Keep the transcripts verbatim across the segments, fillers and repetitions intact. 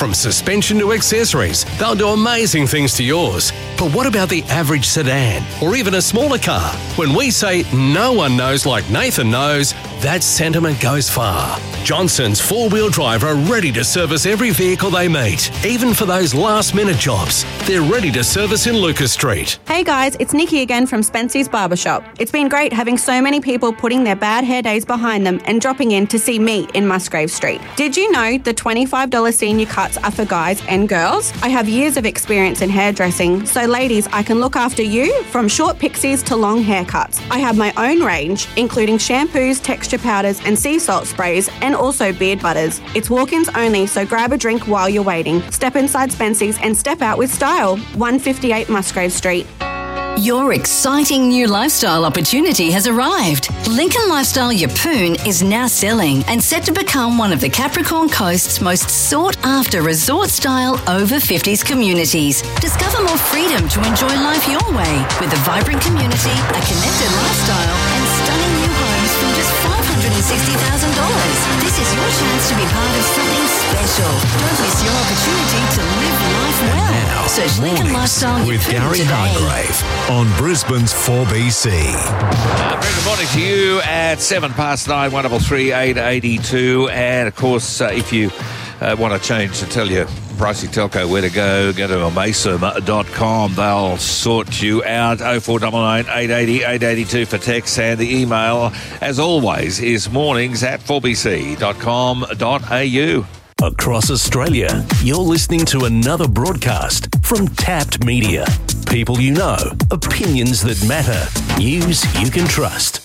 From suspension to accessories, they'll do amazing things to yours. But what about the average sedan or even a smaller car? When we say no one knows like Nathan knows, that sentiment goes far. Johnson's four-wheel drive are ready to service every vehicle they meet, even for those last-minute jobs. They're ready to service in Lucas Street. Hey guys, it's Nikki again from Spency's Barbershop. It's been great having so many people putting their bad hair days behind them and dropping in to see me in Musgrave Street. Did you know the twenty-five dollars senior cuts are for guys and girls? I have years of experience in hairdressing, so ladies, I can look after you from short pixies to long haircuts. I have my own range, including shampoos, texture powders and sea salt sprays, and also beard butters. It's walk-ins only, so grab a drink while you're waiting. Step inside Spency's and step out with style. one fifty-eight Musgrave Street. Your exciting new lifestyle opportunity has arrived. Lincoln Lifestyle Yeppoon is now selling and set to become one of the Capricorn Coast's most sought-after resort-style over fifties communities. Discover more freedom to enjoy life your way with a vibrant community, a connected lifestyle and stunning new homes from just five hundred sixty thousand dollars. This is your chance to be part of something special. Don't miss your opportunity to live life well. Now, Search Lincoln Lifestyle with Yeppoon Gary today. Hargrave on Brisbane's four B C. Uh, very good morning to you at seven past nine, one double three eight eighty two, and of course, uh, if you uh, want to change to tell you pricey telco where to go, go to amasum dot com. They'll sort you out. oh four nine nine, eight eight zero, eight eight two for text, and the email, as always, is mornings at four b c dot com dot a u. Across Australia, you're listening to another broadcast from Tapped Media. People you know, opinions that matter, news you can trust.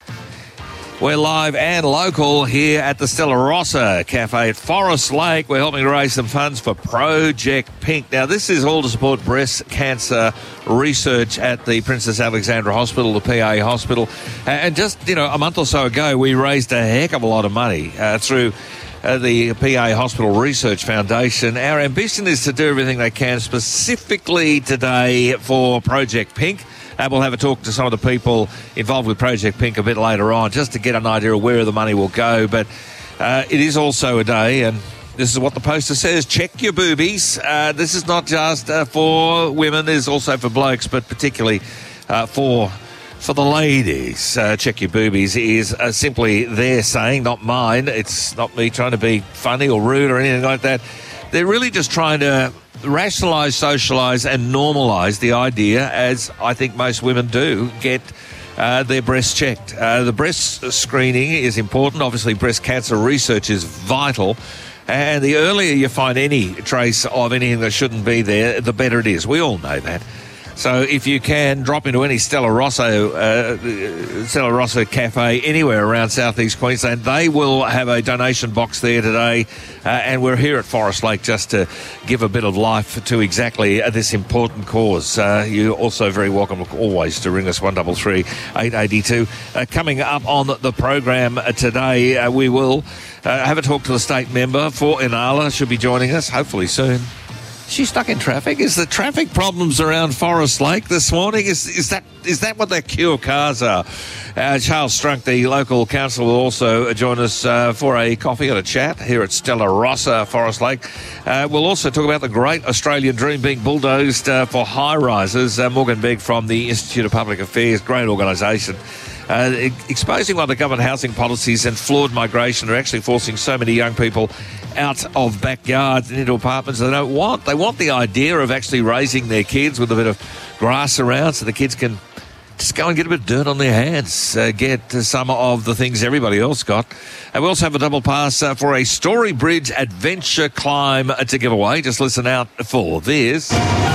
We're live and local here at the Stella Rossa Cafe at Forest Lake. We're helping to raise some funds for Project Pink. Now, this is all to support breast cancer research at the Princess Alexandra Hospital, the P A Hospital. And just, you know, a month or so ago, we raised a heck of a lot of money uh, through Uh, the P A Hospital Research Foundation. Our ambition is to do everything they can specifically today for Project Pink. Uh, we'll have a talk to some of the people involved with Project Pink a bit later on just to get an idea of where the money will go. But uh, it is also a day, and this is what the poster says, check your boobies. Uh, this is not just uh, for women, it's also for blokes, but particularly uh, for For the ladies. Uh, check your boobies is uh, simply their saying, not mine. It's not me trying to be funny or rude or anything like that. They're really just trying to rationalise, socialise and normalise the idea, as I think most women do, get uh, their breasts checked. Uh, the breast screening is important. Obviously, breast cancer research is vital. And the earlier you find any trace of anything that shouldn't be there, the better it is. We all know that. So if you can, drop into any Stella Rosso, uh, Stella Rosso Cafe anywhere around southeast Queensland. They will have a donation box there today. Uh, and we're here at Forest Lake just to give a bit of life to exactly uh, this important cause. Uh, you're also very welcome, always, to ring us one double three eight eighty two. Uh, coming up on the program today, uh, we will uh, have a talk to the state member for Inala. She'll be joining us, hopefully soon. She's stuck in traffic. Is the traffic problems around Forest Lake this morning? Is is that is that what their cure cars are? Uh, Charles Strunk, the local council, will also join us uh, for a coffee and a chat here at Stella Rossa, Forest Lake. Uh, we'll also talk about the great Australian dream being bulldozed uh, for high rises. Uh, Morgan Begg from the Institute of Public Affairs, great organisation. Uh, exposing why the government housing policies and flawed migration are actually forcing so many young people out of backyards and into apartments they don't want. They want the idea of actually raising their kids with a bit of grass around so the kids can just go and get a bit of dirt on their hands, uh, get some of the things everybody else got. And we also have a double pass uh, for a Story Bridge adventure climb to give away. Just listen out for this.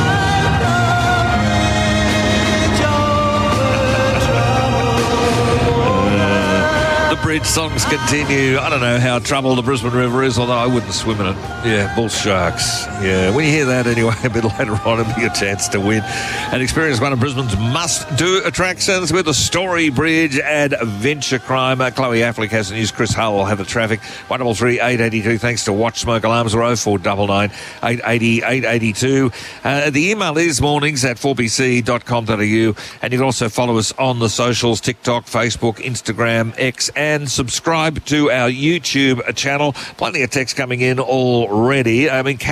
Bridge songs continue. I don't know how troubled the Brisbane River is, although I wouldn't swim in it. Yeah, bull sharks. Yeah, when you hear that anyway, a bit later on, it'll be a chance to win and experience one of Brisbane's must-do attractions with the Story Bridge Adventure Crime. Uh, Chloe Affleck has the news. Chris Hull will have the traffic. one double three eight eighty two. Thanks to Watch Smoke Alarms. Or oh four nine nine, eight eight zero, eight eight two. Uh, the email is mornings at four b c dot com dot a u, and you can also follow us on the socials, TikTok, Facebook, Instagram, X, and and subscribe to our YouTube channel. Plenty of text coming in already. I mean,